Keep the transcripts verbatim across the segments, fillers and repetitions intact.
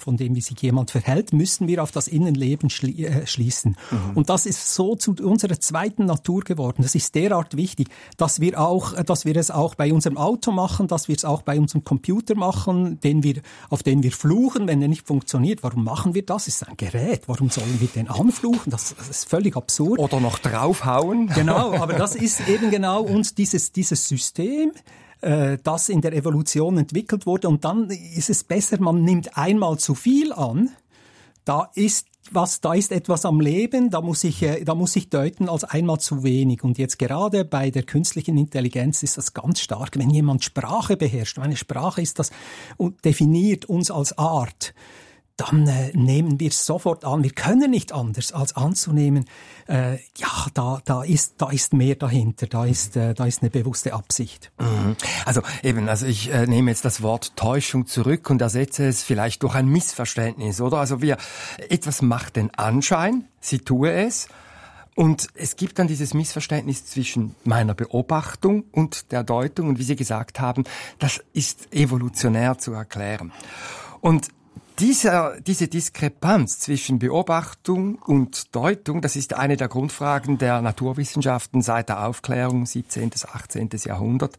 von dem, wie sich jemand verhält, müssen wir auf das Innenleben schli- äh, schließen. Mhm. Und das ist so zu unserer zweiten Natur geworden. Das ist derart wichtig, dass wir auch, dass wir es auch bei unserem Auto machen, dass wir es auch bei unserem Computer machen, den wir, auf den wir fluchen, wenn er nicht funktioniert. Warum machen wir das? Es ist ein Gerät. Warum sollen wir den anfluchen? Das, das ist völlig absurd. Oder noch draufhauen. Genau, aber das ist eben genau uns dieses, dieses System, äh, das in der Evolution entwickelt wurde. Und dann ist es besser, man nimmt einmal zu viel an. Da ist was, da ist etwas am Leben, da muss ich, äh, da muss ich deuten als einmal zu wenig. Und jetzt gerade bei der künstlichen Intelligenz ist das ganz stark. Wenn jemand Sprache beherrscht, eine Sprache ist das und definiert uns als Art, dann äh, nehmen wir es sofort an. Wir können nicht anders, als anzunehmen, äh, ja, da, da ist, da ist mehr dahinter, da ist, äh, da ist eine bewusste Absicht. Mhm. Also eben, also ich äh, nehme jetzt das Wort Täuschung zurück und ersetze es vielleicht durch ein Missverständnis, oder? Also wir, etwas macht den Anschein, sie tue es, und es gibt dann dieses Missverständnis zwischen meiner Beobachtung und der Deutung, und wie Sie gesagt haben, das ist evolutionär zu erklären. Und Dieser, diese Diskrepanz zwischen Beobachtung und Deutung, das ist eine der Grundfragen der Naturwissenschaften seit der Aufklärung, siebzehnten, achtzehnten. Jahrhundert.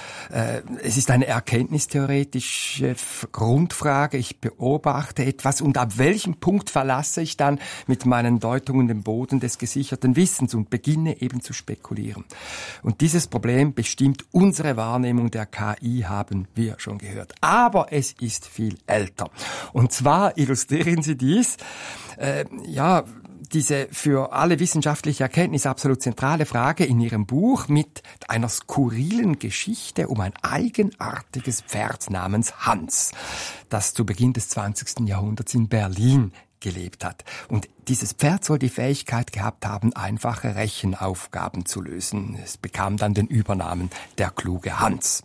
Es ist eine erkenntnistheoretische Grundfrage. Ich beobachte etwas und ab welchem Punkt verlasse ich dann mit meinen Deutungen den Boden des gesicherten Wissens und beginne eben zu spekulieren. Und dieses Problem bestimmt unsere Wahrnehmung der K I, haben wir schon gehört. Aber es ist viel älter. Und zwar illustrieren Sie dies, äh, ja, diese für alle wissenschaftliche Erkenntnis absolut zentrale Frage in Ihrem Buch mit einer skurrilen Geschichte um ein eigenartiges Pferd namens Hans, das zu Beginn des zwanzigsten. Jahrhunderts in Berlin gelebt hat. Und dieses Pferd soll die Fähigkeit gehabt haben, einfache Rechenaufgaben zu lösen. Es bekam dann den Übernamen der kluge Hans.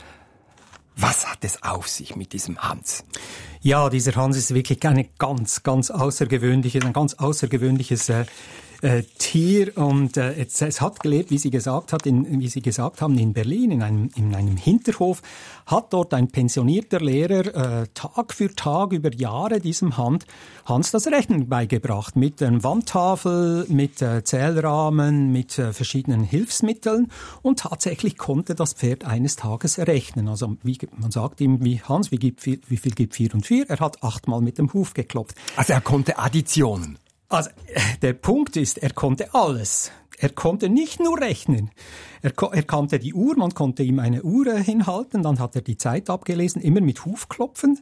Was hat es auf sich mit diesem Hans? Ja, dieser Hans ist wirklich eine ganz, ganz außergewöhnliche, ein ganz außergewöhnliches äh, äh, Tier und äh, es, es hat gelebt, wie Sie gesagt hat, in, wie Sie gesagt haben, in Berlin in einem in einem Hinterhof. Hat dort ein pensionierter Lehrer äh, Tag für Tag über Jahre diesem Hand, Hans das Rechnen beigebracht mit einer Wandtafel, mit äh, Zählrahmen, mit äh, verschiedenen Hilfsmitteln und tatsächlich konnte das Pferd eines Tages rechnen. Also wie man sagt ihm, wie Hans, wie, gibt, wie, wie viel gibt vier und vier? Er hat achtmal mit dem Huf geklopft. Also er konnte Additionen. Also der Punkt ist, er konnte alles. Er konnte nicht nur rechnen. Er, er kannte die Uhr, man konnte ihm eine Uhr äh, hinhalten, dann hat er die Zeit abgelesen, immer mit Hufklopfen.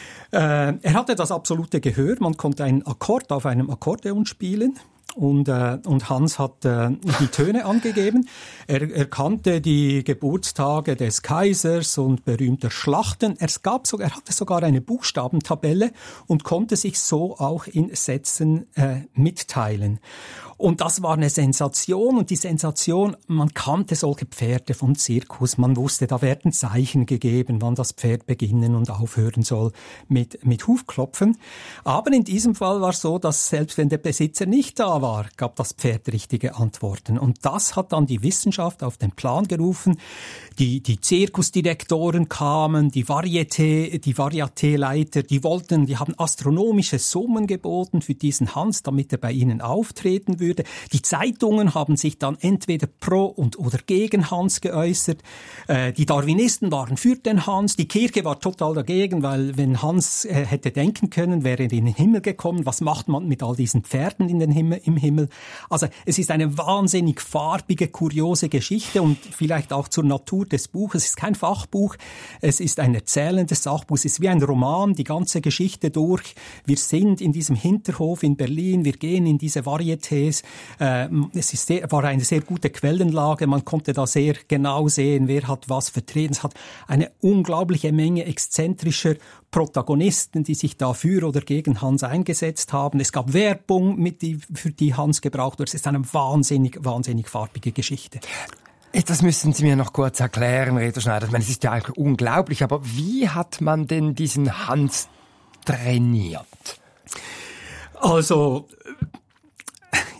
Äh, er hatte das absolute Gehör, man konnte einen Akkord auf einem Akkordeon spielen. Und, äh, und Hans hat äh, die Töne angegeben. Er, er kannte die Geburtstage des Kaisers und berühmter Schlachten. Er, gab sogar, er hatte sogar eine Buchstabentabelle und konnte sich so auch in Sätzen äh, mitteilen. Und das war eine Sensation. Und die Sensation, man kannte solche Pferde vom Zirkus. Man wusste, da werden Zeichen gegeben, wann das Pferd beginnen und aufhören soll mit, mit Hufklopfen. Aber in diesem Fall war es so, dass selbst wenn der Besitzer nicht da war, gab das Pferd richtige Antworten. Und das hat dann die Wissenschaft auf den Plan gerufen. Die, die Zirkusdirektoren kamen, die Varieté, die Varieté-Leiter, die wollten, die haben astronomische Summen geboten für diesen Hans, damit er bei ihnen auftreten würde. Die Zeitungen haben sich dann entweder pro und oder gegen Hans geäußert. Äh, die Darwinisten waren für den Hans. Die Kirche war total dagegen, weil wenn Hans äh, hätte denken können, wäre er in den Himmel gekommen. Was macht man mit all diesen Pferden in den Himmel, im Himmel? Also es ist eine wahnsinnig farbige, kuriose Geschichte und vielleicht auch zur Natur des Buches. Es ist kein Fachbuch, es ist ein erzählendes Sachbuch. Es ist wie ein Roman, die ganze Geschichte durch. Wir sind in diesem Hinterhof in Berlin, wir gehen in diese Varietés. Äh, es ist sehr, war eine sehr gute Quellenlage, man konnte da sehr genau sehen, wer hat was vertreten. Es hat eine unglaubliche Menge exzentrischer Protagonisten, die sich da für oder gegen Hans eingesetzt haben. Es gab Werbung, mit die, für die Hans gebraucht wurde. Es ist eine wahnsinnig, wahnsinnig farbige Geschichte. Das müssen Sie mir noch kurz erklären, Reto Schneider. Ich meine, es ist ja eigentlich unglaublich, aber wie hat man denn diesen Hans trainiert? Also,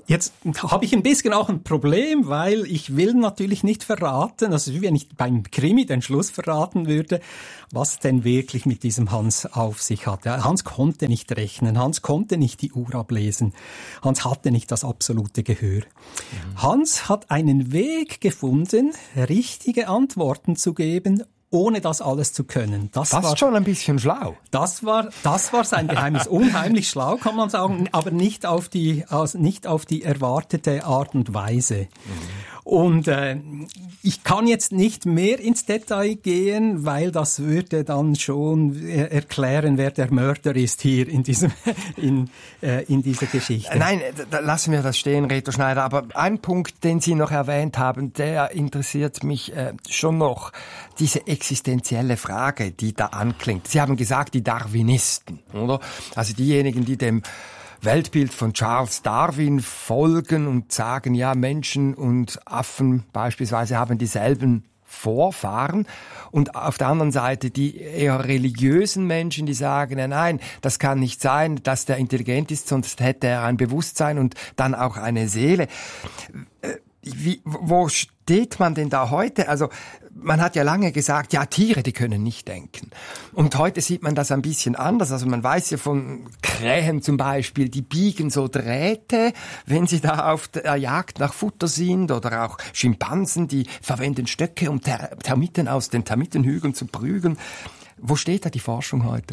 Jetzt habe ich ein bisschen auch ein Problem, weil ich will natürlich nicht verraten, also wie wenn ich beim Krimi den Schluss verraten würde, was denn wirklich mit diesem Hans auf sich hatte. Hans konnte nicht rechnen, Hans konnte nicht die Uhr ablesen, Hans hatte nicht das absolute Gehör. Mhm. Hans hat einen Weg gefunden, richtige Antworten zu geben, ohne das alles zu können. Das Fast war schon ein bisschen schlau. Das war, das war sein Geheimnis. Unheimlich schlau, kann man sagen, aber nicht auf die, also nicht auf die erwartete Art und Weise. Mhm. Und äh, ich kann jetzt nicht mehr ins Detail gehen, weil das würde dann schon erklären, wer der Mörder ist hier in diesem in äh, in dieser Geschichte. Nein, da lassen wir das stehen, Reto Schneider. Aber ein Punkt, den Sie noch erwähnt haben, der interessiert mich äh, schon noch. Diese existenzielle Frage, die da anklingt. Sie haben gesagt, die Darwinisten, oder? Also diejenigen, die dem Weltbild von Charles Darwin folgen und sagen, ja, Menschen und Affen beispielsweise haben dieselben Vorfahren. Und auf der anderen Seite die eher religiösen Menschen, die sagen, ja, nein, das kann nicht sein, dass der intelligent ist, sonst hätte er ein Bewusstsein und dann auch eine Seele. Wie, wo steht man denn da heute? Also man hat ja lange gesagt, ja, Tiere, die können nicht denken. Und heute sieht man das ein bisschen anders. Also man weiß ja von Krähen zum Beispiel, die biegen so Drähte, wenn sie da auf der Jagd nach Futter sind. Oder auch Schimpansen, die verwenden Stöcke, um Ter- Termiten aus den Termitenhügeln zu prügeln. Wo steht da die Forschung heute?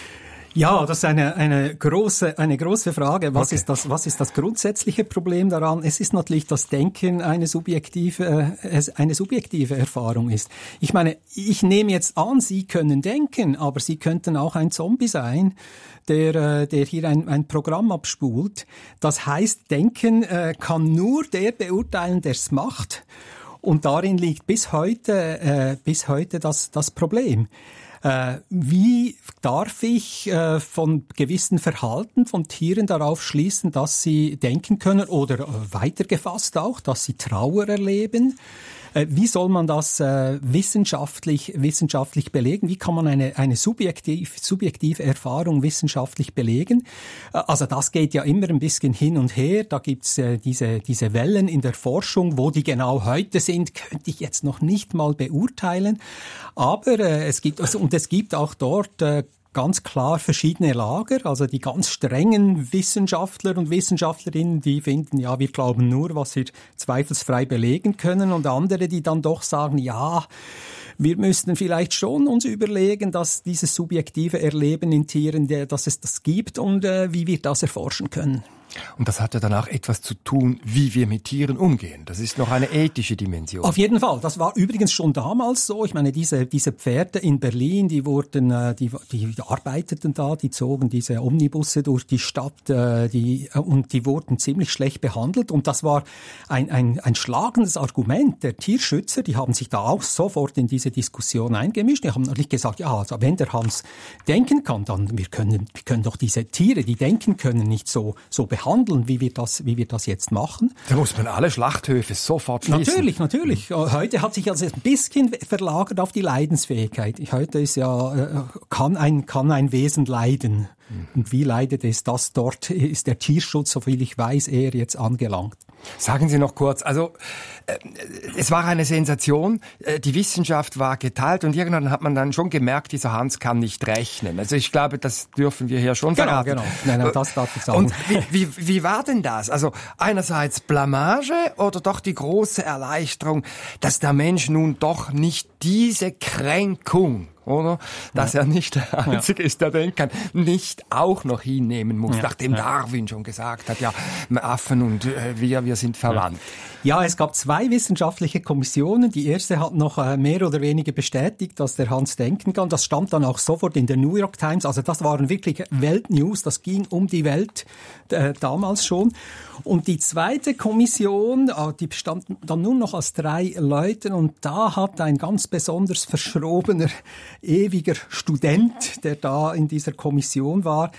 Ja, das ist eine, eine große, eine große Frage. Was okay. ist das, was ist das grundsätzliche Problem daran? Es ist natürlich, dass Denken eine subjektive, äh, eine subjektive Erfahrung ist. Ich meine, ich nehme jetzt an, Sie können denken, aber Sie könnten auch ein Zombie sein, der, äh, der hier ein, ein Programm abspult. Das heißt, Denken äh, kann nur der beurteilen, der es macht. Und darin liegt bis heute, äh, bis heute das, das Problem. Äh, wie darf ich äh, von gewissen Verhalten von Tieren darauf schließen, dass sie denken können oder äh, weitergefasst auch, dass sie Trauer erleben? Äh, wie soll man das äh, wissenschaftlich wissenschaftlich belegen? Wie kann man eine eine subjektiv subjektive Erfahrung wissenschaftlich belegen? Äh, also das geht ja immer ein bisschen hin und her. Da gibt's äh, diese diese Wellen in der Forschung, wo die genau heute sind, könnte ich jetzt noch nicht mal beurteilen. Aber äh, es gibt also und es gibt auch dort äh, ganz klar verschiedene Lager, also die ganz strengen Wissenschaftler und Wissenschaftlerinnen, die finden, ja, wir glauben nur, was wir zweifelsfrei belegen können, und andere, die dann doch sagen, ja, wir müssten vielleicht schon uns überlegen, dass dieses subjektive Erleben in Tieren, dass es das gibt und äh, wie wir das erforschen können. Und das hat ja dann auch etwas zu tun, wie wir mit Tieren umgehen. Das ist noch eine ethische Dimension. Auf jeden Fall. Das war übrigens schon damals so. Ich meine, diese diese Pferde in Berlin, die wurden, die die arbeiteten da, die zogen diese Omnibusse durch die Stadt, die und die wurden ziemlich schlecht behandelt. Und das war ein ein ein schlagendes Argument der Tierschützer. Die haben sich da auch sofort in diese Diskussion eingemischt. Die haben natürlich gesagt, ja, also wenn der Hans denken kann, dann wir können wir können doch diese Tiere, die denken können, nicht so so behandeln. Handeln, wie wir das, wie wir das jetzt machen. Da muss man alle Schlachthöfe sofort schließen. Natürlich, natürlich. Heute hat sich also ein bisschen verlagert auf die Leidensfähigkeit. Heute ist ja, kann ein, kann ein Wesen leiden. Mhm. Und wie leidet es das? Dort ist der Tierschutz, soviel ich weiß, eher jetzt angelangt. Sagen Sie noch kurz, also äh, es war eine Sensation, äh, die Wissenschaft war geteilt und irgendwann hat man dann schon gemerkt, dieser Hans kann nicht rechnen. Also ich glaube, das dürfen wir hier schon genau, verraten. Genau, nein, nein, das darf ich sagen. Und wie, wie, wie war denn das? Also einerseits Blamage oder doch die große Erleichterung, dass der Mensch nun doch nicht diese Kränkung, oder? Dass ja. er nicht der Einzige ja. ist, der denken kann, nicht auch noch hinnehmen muss, ja. nachdem ja. Darwin schon gesagt hat, ja, Affen und äh, wir, wir sind verwandt. Ja, es gab zwei wissenschaftliche Kommissionen. Die erste hat noch äh, mehr oder weniger bestätigt, dass der Hans denken kann. Das stand dann auch sofort in der New York Times. Also das waren wirklich Weltnews. Das ging um die Welt äh, damals schon. Und die zweite Kommission, äh, die bestand dann nur noch aus drei Leuten. Und da hat ein ganz besonders verschrobener, ewiger Student, der da in dieser Kommission war,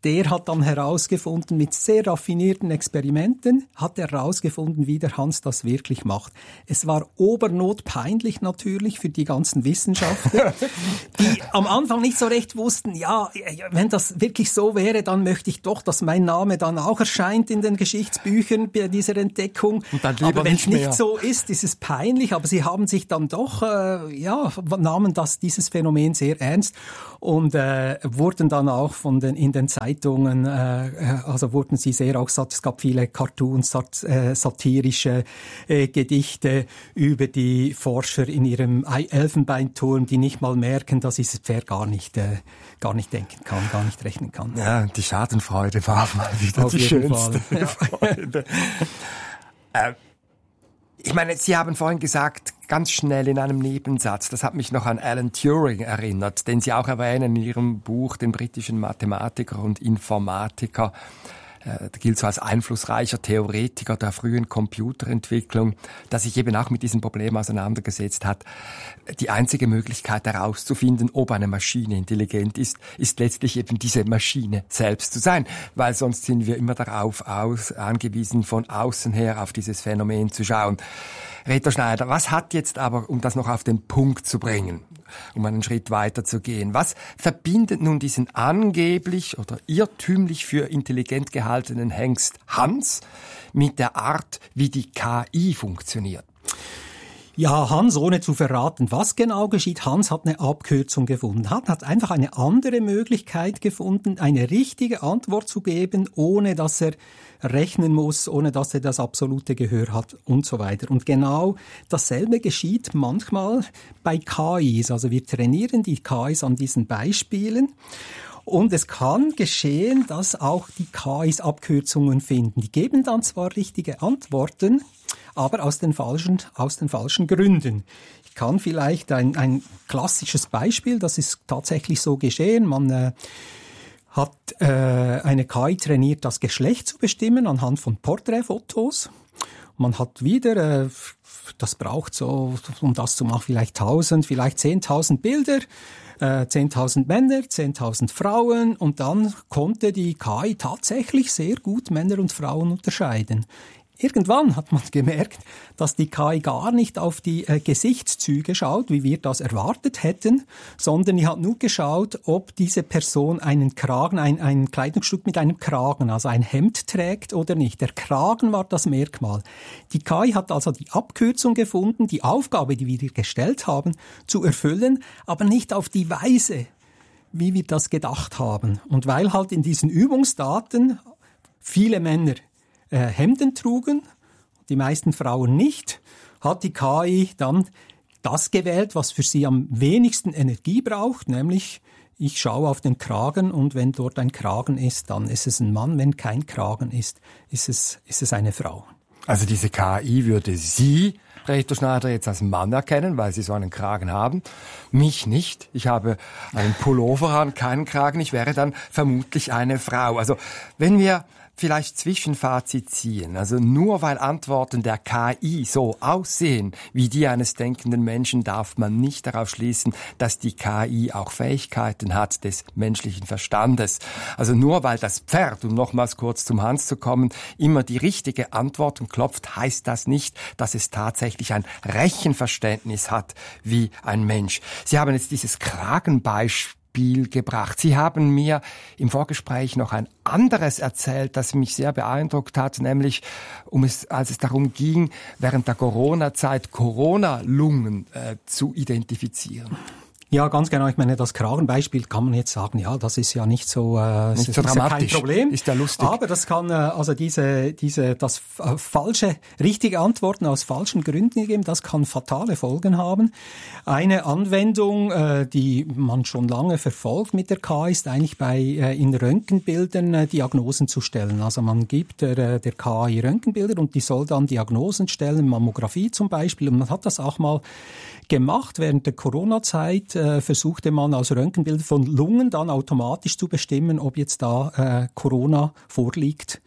der hat dann herausgefunden, mit sehr raffinierten Experimenten, hat er herausgefunden, wie der Hans das wirklich macht. Es war obernotpeinlich natürlich für die ganzen Wissenschaftler, die am Anfang nicht so recht wussten, ja, wenn das wirklich so wäre, dann möchte ich doch, dass mein Name dann auch erscheint in den Geschichtsbüchern bei dieser Entdeckung. Aber wenn es nicht, nicht so ist, ist es peinlich. Aber sie haben sich dann doch, äh, ja, nahmen das, dieses Phänomen sehr ernst und äh, wurden dann auch von den in den Zeitungen, äh, also wurden sie sehr auch, es gab viele Cartoons, sat, äh, satirische äh, Gedichte über die Forscher in ihrem Elfenbeinturm, die nicht mal merken, dass dieses Pferd gar nicht, äh, gar nicht denken kann, gar nicht rechnen kann. Ja, die Schadenfreude war mal wieder Auf die jeden schönste Fall. Ja. Freude. äh, Ich meine, Sie haben vorhin gesagt, ganz schnell in einem Nebensatz, das hat mich noch an Alan Turing erinnert, den Sie auch erwähnen in Ihrem Buch, den britischen Mathematiker und Informatiker. Der gilt so als einflussreicher Theoretiker der frühen Computerentwicklung, der sich eben auch mit diesem Problem auseinandergesetzt hat. Die einzige Möglichkeit herauszufinden, ob eine Maschine intelligent ist, ist letztlich eben diese Maschine selbst zu sein, weil sonst sind wir immer darauf aus, angewiesen, von außen her auf dieses Phänomen zu schauen. Reto Schneider, was hat jetzt aber, um das noch auf den Punkt zu bringen, um einen Schritt weiter zu gehen, was verbindet nun diesen angeblich oder irrtümlich für intelligent gehaltenen Hengst Hans mit der Art, wie die K I funktioniert? Ja, Hans, ohne zu verraten, was genau geschieht, Hans hat eine Abkürzung gefunden, hat, hat einfach eine andere Möglichkeit gefunden, eine richtige Antwort zu geben, ohne dass er rechnen muss, ohne dass er das absolute Gehör hat und so weiter. Und genau dasselbe geschieht manchmal bei K Is. Also wir trainieren die K Is an diesen Beispielen. Und es kann geschehen, dass auch die K Is Abkürzungen finden. Die geben dann zwar richtige Antworten, aber aus den falschen, aus den falschen Gründen. Ich kann vielleicht ein, ein klassisches Beispiel, das ist tatsächlich so geschehen. Man äh, hat äh, eine K I trainiert, das Geschlecht zu bestimmen anhand von Porträtfotos. Man hat wieder, äh, das braucht so, um das zu machen, vielleicht tausend, vielleicht zehntausend Bilder, äh, zehntausend Männer, zehntausend Frauen und dann konnte die K I tatsächlich sehr gut Männer und Frauen unterscheiden. Irgendwann hat man gemerkt, dass die K I gar nicht auf die äh, Gesichtszüge schaut, wie wir das erwartet hätten, sondern die hat nur geschaut, ob diese Person einen Kragen, ein, ein Kleidungsstück mit einem Kragen, also ein Hemd trägt oder nicht. Der Kragen war das Merkmal. Die K I hat also die Abkürzung gefunden, die Aufgabe, die wir ihr gestellt haben, zu erfüllen, aber nicht auf die Weise, wie wir das gedacht haben. Und weil halt in diesen Übungsdaten viele Männer Äh, Hemden trugen, die meisten Frauen nicht, hat die K I dann das gewählt, was für sie am wenigsten Energie braucht, nämlich ich schaue auf den Kragen und wenn dort ein Kragen ist, dann ist es ein Mann, wenn kein Kragen ist, ist es, ist es eine Frau. Also diese K I würde Sie, Reto Schneider, jetzt als Mann erkennen, weil Sie so einen Kragen haben. Mich nicht. Ich habe einen Pullover an, keinen Kragen. Ich wäre dann vermutlich eine Frau. Also wenn wir vielleicht Zwischenfazit ziehen, also nur weil Antworten der K I so aussehen wie die eines denkenden Menschen, darf man nicht darauf schließen, dass die K I auch Fähigkeiten hat des menschlichen Verstandes. Also nur weil das Pferd, um nochmals kurz zum Hans zu kommen, immer die richtige Antwort klopft, heißt das nicht, dass es tatsächlich ein Rechenverständnis hat wie ein Mensch. Sie haben jetzt dieses Kragenbeispiel gebracht. Sie haben mir im Vorgespräch noch ein anderes erzählt, das mich sehr beeindruckt hat, nämlich um es, als es darum ging, während der Corona-Zeit Corona-Lungen äh, zu identifizieren. Ja, ganz genau. Ich meine, das Kragenbeispiel kann man jetzt sagen, ja, das ist ja nicht so, äh, nicht ist so ja dramatisch. Kein Problem. Ist ja lustig. Aber das kann, äh, also diese, diese, das äh, falsche, richtige Antworten aus falschen Gründen geben, das kann fatale Folgen haben. Eine Anwendung, äh, die man schon lange verfolgt mit der K I, ist eigentlich bei, äh, in Röntgenbildern äh, Diagnosen zu stellen. Also man gibt der, der K I Röntgenbilder und die soll dann Diagnosen stellen, Mammographie zum Beispiel. Und man hat das auch mal gemacht während der Corona-Zeit, äh, versuchte man aus Röntgenbildern von Lungen dann automatisch zu bestimmen, ob jetzt da äh, Corona vorliegt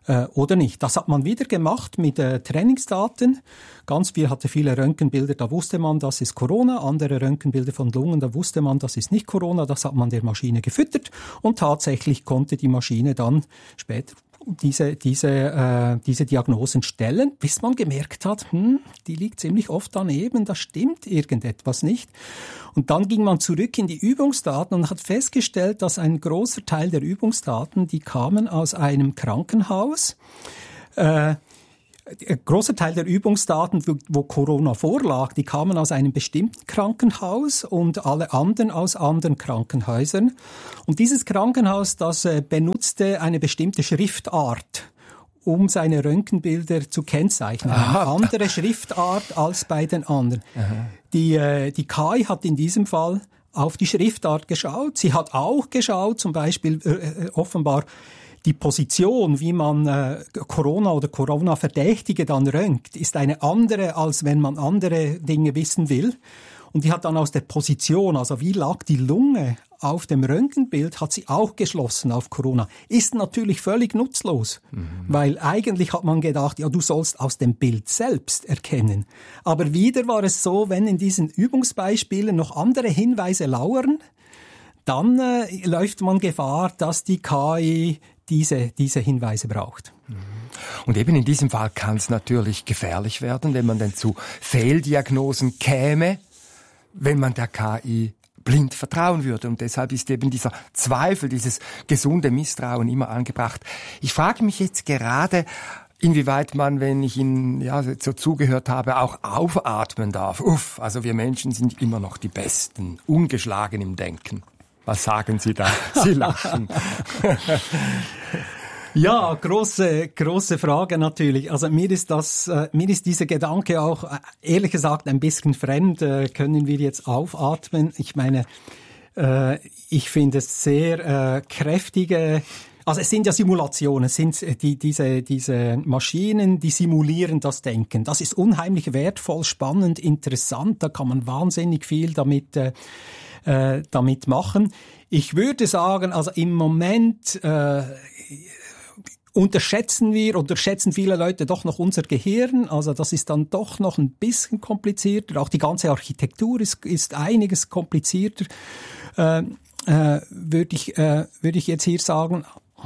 äh, oder nicht. Das hat man wieder gemacht mit äh, Trainingsdaten. Ganz viel hatte viele Röntgenbilder, da wusste man, das ist Corona. Andere Röntgenbilder von Lungen, da wusste man, das ist nicht Corona. Das hat man der Maschine gefüttert und tatsächlich konnte die Maschine dann später diese diese äh, diese Diagnosen stellen, bis man gemerkt hat, hm, die liegt ziemlich oft daneben, da stimmt irgendetwas nicht. Und dann ging man zurück in die Übungsdaten und hat festgestellt, dass ein großer Teil der Übungsdaten, die kamen aus einem Krankenhaus. Äh, Ein großer Teil der Übungsdaten, wo, wo Corona vorlag, die kamen aus einem bestimmten Krankenhaus und alle anderen aus anderen Krankenhäusern. Und dieses Krankenhaus, das äh, benutzte eine bestimmte Schriftart, um seine Röntgenbilder zu kennzeichnen. Eine andere Schriftart als bei den anderen. Aha. Die, äh, die K I hat in diesem Fall auf die Schriftart geschaut. Sie hat auch geschaut, zum Beispiel äh, offenbar, die Position, wie man äh, Corona oder Corona-Verdächtige dann röntgt, ist eine andere, als wenn man andere Dinge wissen will. Und die hat dann aus der Position, also wie lag die Lunge auf dem Röntgenbild, hat sie auch geschlossen auf Corona. Ist natürlich völlig nutzlos, mhm. weil eigentlich hat man gedacht, ja, du sollst aus dem Bild selbst erkennen. Aber wieder war es so, wenn in diesen Übungsbeispielen noch andere Hinweise lauern, dann äh, läuft man Gefahr, dass die K I diese, diese Hinweise braucht. Und eben in diesem Fall kann es natürlich gefährlich werden, wenn man denn zu Fehldiagnosen käme, wenn man der K I blind vertrauen würde. Und deshalb ist eben dieser Zweifel, dieses gesunde Misstrauen immer angebracht. Ich frage mich jetzt gerade, inwieweit man, wenn ich Ihnen ja, so zugehört habe, auch aufatmen darf. Uff, also wir Menschen sind immer noch die Besten, ungeschlagen im Denken. Was sagen Sie da? Sie lachen. Ja, große, große Frage natürlich. Also mir ist das, äh, mir ist dieser Gedanke auch, äh, ehrlich gesagt, ein bisschen fremd. Äh, können wir jetzt aufatmen? Ich meine, äh, ich finde es sehr äh, kräftige, also es sind ja Simulationen, es sind die, diese, diese Maschinen, die simulieren das Denken. Das ist unheimlich wertvoll, spannend, interessant. Da kann man wahnsinnig viel damit, äh, äh, damit machen. Ich würde sagen, also im Moment, äh, unterschätzen wir, unterschätzen viele Leute doch noch unser Gehirn. Also das ist dann doch noch ein bisschen komplizierter. Auch die ganze Architektur ist, ist einiges komplizierter, äh, äh, würde ich, äh, würde ich jetzt hier sagen.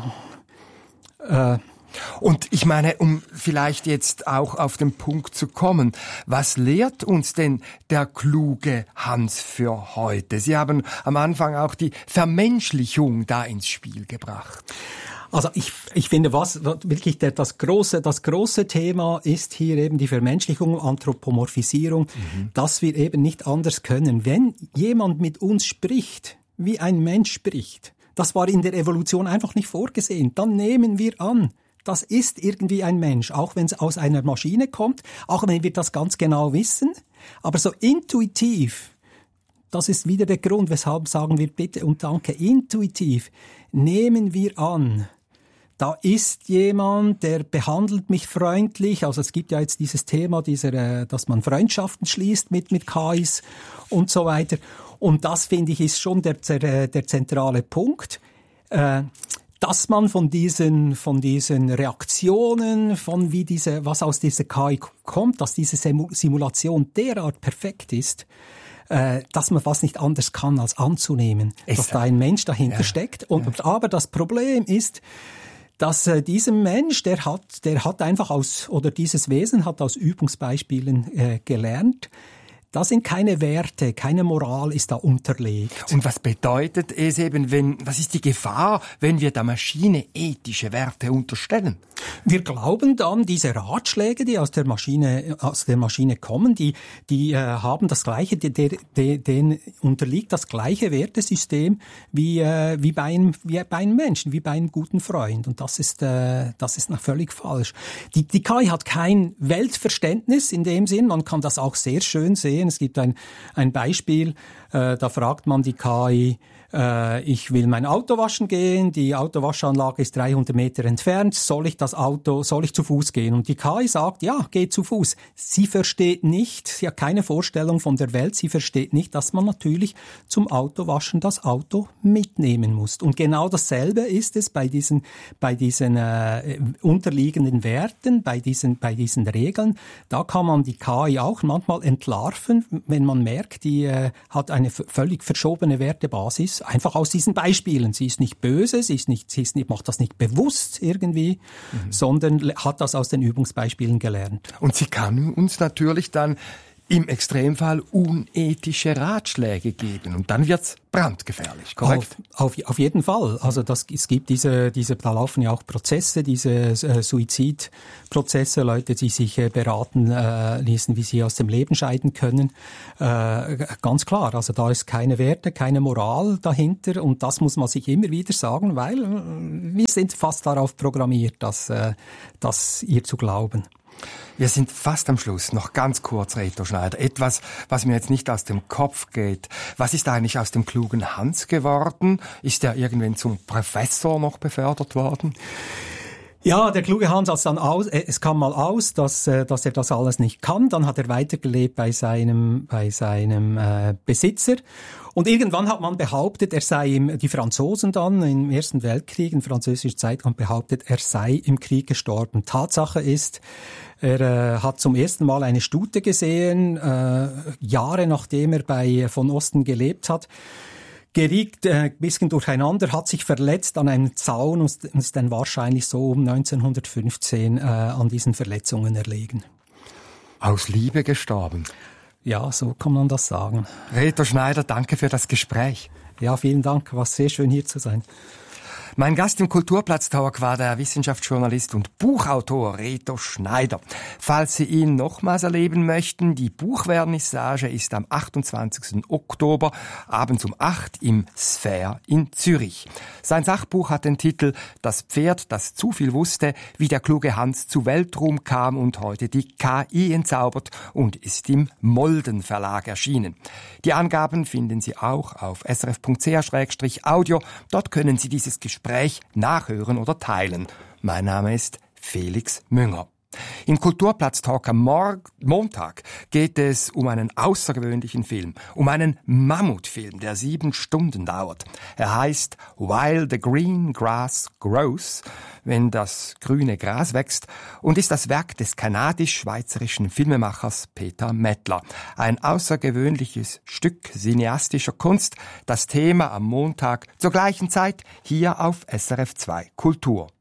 Äh, Und ich meine, um vielleicht jetzt auch auf den Punkt zu kommen, was lehrt uns denn der kluge Hans für heute? Sie haben am Anfang auch die Vermenschlichung da ins Spiel gebracht. Also ich, ich finde, was wirklich der, das große, das große Thema ist hier eben die Vermenschlichung, Anthropomorphisierung, mhm. dass wir eben nicht anders können. Wenn jemand mit uns spricht, wie ein Mensch spricht, das war in der Evolution einfach nicht vorgesehen, dann nehmen wir an, das ist irgendwie ein Mensch, auch wenn es aus einer Maschine kommt, auch wenn wir das ganz genau wissen, aber so intuitiv, das ist wieder der Grund, weshalb sagen wir bitte und danke, intuitiv nehmen wir an, da ist jemand, der behandelt mich freundlich. Also es gibt ja jetzt dieses Thema, dieser, dass man Freundschaften schließt mit, mit K Is und so weiter. Und das, finde ich, ist schon der, der, der zentrale Punkt, äh, dass man von diesen, von diesen Reaktionen, von wie diese, was aus dieser K I kommt, dass diese Simulation derart perfekt ist, äh, dass man fast nicht anders kann, als anzunehmen, ist dass da ein Mensch dahinter ja, steckt. Und, ja. Aber das Problem ist, dass äh, diesem Mensch, der hat, der hat einfach aus, oder dieses Wesen hat aus Übungsbeispielen äh, gelernt, da sind keine Werte, keine Moral ist da unterlegt. Und was bedeutet es eben, wenn, was ist die Gefahr, wenn wir der Maschine ethische Werte unterstellen? Wir glauben dann, diese Ratschläge, die aus der Maschine, aus der Maschine kommen, die, die äh, haben das gleiche, die, die, die, denen unterliegt das gleiche Wertesystem wie, äh, wie bei einem, wie bei einem Menschen, wie bei einem guten Freund. Und das ist, äh, das ist noch völlig falsch. Die, die K I hat kein Weltverständnis in dem Sinn. Man kann das auch sehr schön sehen. Es gibt ein, ein Beispiel, äh, da fragt man die K I, äh, ich will mein Auto waschen gehen, die Autowaschanlage ist dreihundert Meter entfernt, soll ich das Auto, soll ich zu Fuß gehen? Und die K I sagt, ja, geh zu Fuß. Sie versteht nicht, sie hat keine Vorstellung von der Welt, sie versteht nicht, dass man natürlich zum Autowaschen das Auto mitnehmen muss. Und genau dasselbe ist es bei diesen, bei diesen äh, unterliegenden Werten, bei diesen, bei diesen Regeln. Da kann man die K I auch manchmal entlarven, wenn man merkt, die äh, hat eine v- völlig verschobene Wertebasis, einfach aus diesen Beispielen. Sie ist nicht böse, sie ist nicht, sie ist nicht, macht das nicht bewusst irgendwie, mhm. sondern hat das aus den Übungsbeispielen gelernt. Und sie kann uns natürlich dann im Extremfall unethische Ratschläge geben. Und dann wird's brandgefährlich, korrekt? Auf, auf, auf jeden Fall. Also das, es gibt diese, diese, da laufen ja auch Prozesse, diese äh, Suizidprozesse, Leute, die sich äh, beraten äh, ließen, wie sie aus dem Leben scheiden können. Äh, ganz klar, also da ist keine Werte, keine Moral dahinter und das muss man sich immer wieder sagen, weil äh, wir sind fast darauf programmiert, das, äh, das ihr zu glauben. Wir sind fast am Schluss. Noch ganz kurz, Reto Schneider. Etwas, was mir jetzt nicht aus dem Kopf geht. Was ist eigentlich aus dem klugen Hans geworden? Ist er irgendwann zum Professor noch befördert worden? Ja, der kluge Hans hat dann aus, äh, es kam mal aus, dass, äh, dass er das alles nicht kann. Dann hat er weitergelebt bei seinem, bei seinem äh, Besitzer. Und irgendwann hat man behauptet, er sei im, die Franzosen dann im Ersten Weltkrieg, in französischer Zeit, haben behauptet, er sei im Krieg gestorben. Tatsache ist, er äh, hat zum ersten Mal eine Stute gesehen, äh, Jahre nachdem er bei von Osten gelebt hat. Geriet äh, ein bisschen durcheinander, hat sich verletzt an einem Zaun und ist dann wahrscheinlich so um neunzehnhundertfünfzehn äh, an diesen Verletzungen erlegen. Aus Liebe gestorben. Ja, so kann man das sagen. Reto Schneider, danke für das Gespräch. Ja, vielen Dank, war sehr schön hier zu sein. Mein Gast im Kulturplatz-Talk war der Wissenschaftsjournalist und Buchautor Reto Schneider. Falls Sie ihn nochmals erleben möchten, die Buchvernissage ist am achtundzwanzigsten Oktober abends um acht im Sphere in Zürich. Sein Sachbuch hat den Titel »Das Pferd, das zu viel wusste, wie der kluge Hans zu Weltruhm kam und heute die K I entzaubert« und ist im Molden Verlag erschienen. Die Angaben finden Sie auch auf s r f punkt c h slash audio. Dort können Sie dieses Gespräch Gespräch nachhören oder teilen. Mein Name ist Felix Münger. Im Kulturplatz-Talk am Mor- Montag geht es um einen außergewöhnlichen Film, um einen Mammutfilm, der sieben Stunden dauert. Er heißt While the Green Grass Grows, wenn das grüne Gras wächst, und ist das Werk des kanadisch-schweizerischen Filmemachers Peter Mettler. Ein außergewöhnliches Stück cineastischer Kunst, das Thema am Montag zur gleichen Zeit hier auf S R F zwei Kultur.